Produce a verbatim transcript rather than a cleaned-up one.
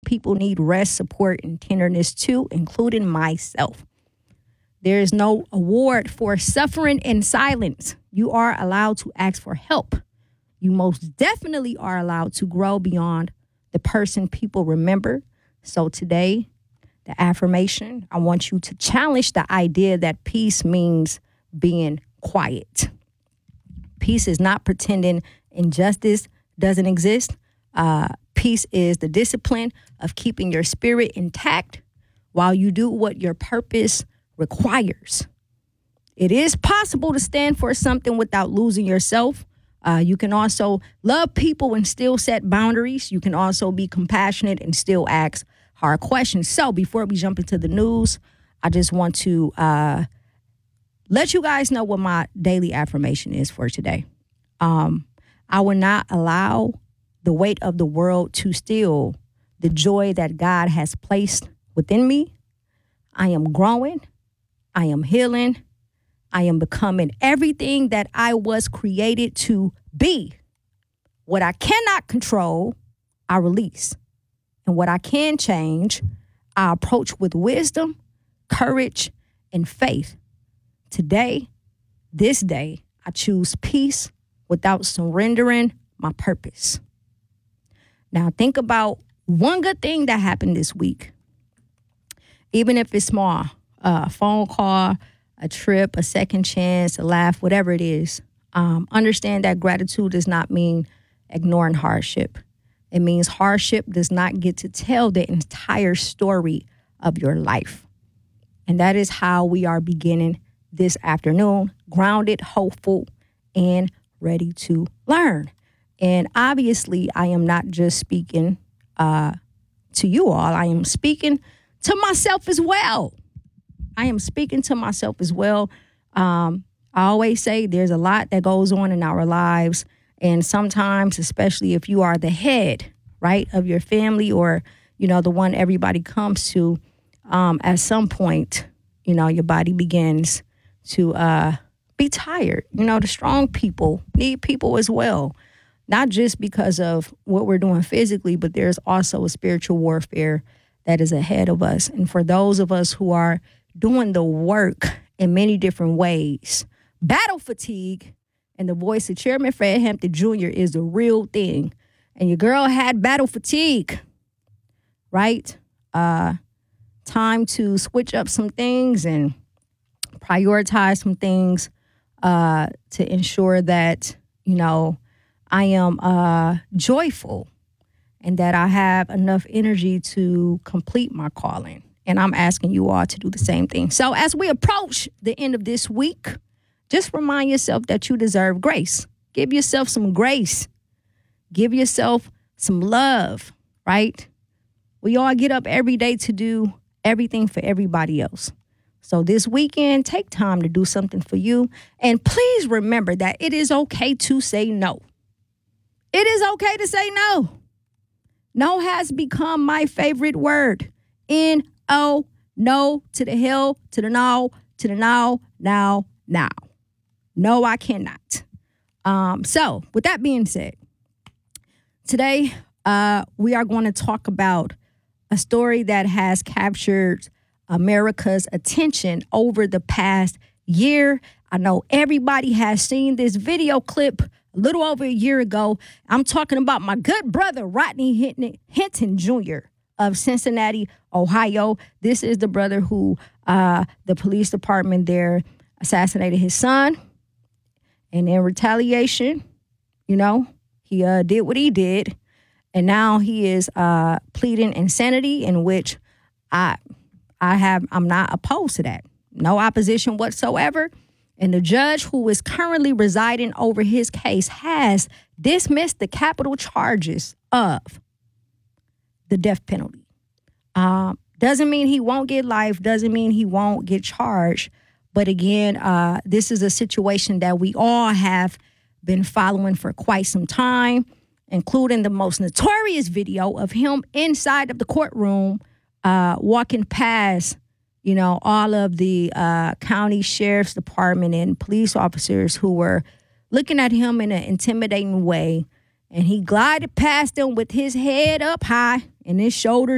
people need rest, support, and tenderness too, including myself. There is no award for suffering in silence. You are allowed to ask for help. You most definitely are allowed to grow beyond the person people remember. So today, the affirmation, I want you to challenge the idea that peace means being quiet. Peace is not pretending injustice doesn't exist. Uh, peace is the discipline of keeping your spirit intact while you do what your purpose requires. It is possible to stand for something without losing yourself. Uh, you can also love people and still set boundaries. You can also be compassionate and still ask hard questions. So before we jump into the news, I just want to uh, let you guys know what my daily affirmation is for today. Um, I will not allow the weight of the world to steal the joy that God has placed within me. I am growing. I am healing. I am becoming everything that I was created to be. What I cannot control, I release. And what I can change, I approach with wisdom, courage, and faith. Today, this day, I choose peace without surrendering my purpose. Now, think about one good thing that happened this week. Even if it's small, a phone call, a trip, a second chance, a laugh, whatever it is. Um, understand that gratitude does not mean ignoring hardship. It means hardship does not get to tell the entire story of your life. And that is how we are beginning this afternoon, grounded, hopeful, and ready to learn. And obviously, I am not just speaking uh, to you all. I am speaking to myself as well. I am speaking to myself as well. Um, I always say there's a lot that goes on in our lives. And sometimes, especially if you are the head, right, of your family or, you know, the one everybody comes to, um, at some point, you know, your body begins to uh, be tired. You know, the strong people need people as well, not just because of what we're doing physically, but there's also a spiritual warfare that is ahead of us. And for those of us who are doing the work in many different ways, battle fatigue, and the voice of Chairman Fred Hampton Junior is the real thing. And your girl had battle fatigue, right? Uh, time to switch up some things and prioritize some things uh, to ensure that, you know, I am uh, joyful and that I have enough energy to complete my calling. And I'm asking you all to do the same thing. So as we approach the end of this week, just remind yourself that you deserve grace. Give yourself some grace. Give yourself some love, right? We all get up every day to do everything for everybody else. So this weekend, take time to do something for you. And please remember that it is okay to say no. It is okay to say no. No has become my favorite word. N O, no, to the hill, to the no, to the no, now, now. No, I cannot. Um, so with that being said, today uh, we are going to talk about a story that has captured America's attention over the past year. I know everybody has seen this video clip a little over a year ago. I'm talking about my good brother, Rodney Hinton Junior of Cincinnati, Ohio. This is the brother who uh, the police department there assassinated his son. And in retaliation, you know, he uh, did what he did. And now he is uh, pleading insanity, in which I I have I'm not opposed to that. No opposition whatsoever. And the judge who is currently residing over his case has dismissed the capital charges of the death penalty. Um, doesn't mean he won't get life, doesn't mean he won't get charged. But again, uh, this is a situation that we all have been following for quite some time, including the most notorious video of him inside of the courtroom, uh, walking past, you know, all of the uh, county sheriff's department and police officers who were looking at him in an intimidating way. And he glided past them with his head up high and his shoulders